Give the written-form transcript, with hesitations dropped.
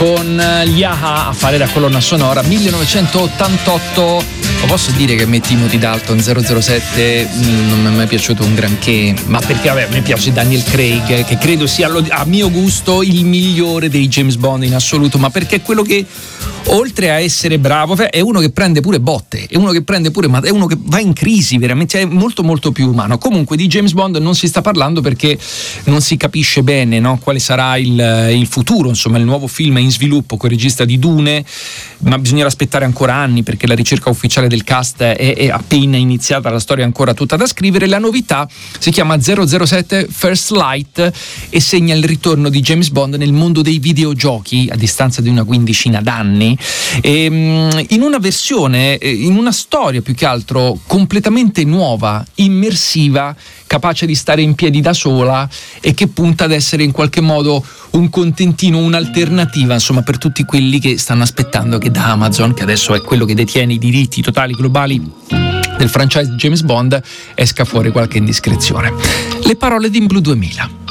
con gli A-ha a fare la colonna sonora 1988. Lo posso dire che a me Timothy Dalton 007 non mi è mai piaciuto un granché, ma perché vabbè, a me piace Daniel Craig, che credo sia a mio gusto il migliore dei James Bond in assoluto, ma perché è quello che oltre a essere bravo è uno che prende pure botte, è uno che prende pure, ma è uno che va in crisi veramente, è molto molto più umano. Comunque di James Bond non si sta parlando perché non si capisce bene, no, quale sarà il futuro, insomma il nuovo film è in sviluppo con il regista di Dune, ma bisognerà aspettare ancora anni perché la ricerca ufficiale del cast è appena iniziata, la storia è ancora tutta da scrivere. La novità si chiama 007 First Light e segna il ritorno di James Bond nel mondo dei videogiochi a distanza di una quindicina d'anni, in una versione, in una storia più che altro completamente nuova, immersiva, capace di stare in piedi da sola e che punta ad essere in qualche modo un contentino, un'alternativa, insomma, per tutti quelli che stanno aspettando che da Amazon, che adesso è quello che detiene i diritti totali globali del franchise James Bond, esca fuori qualche indiscrezione. Le parole di In Blue 2000.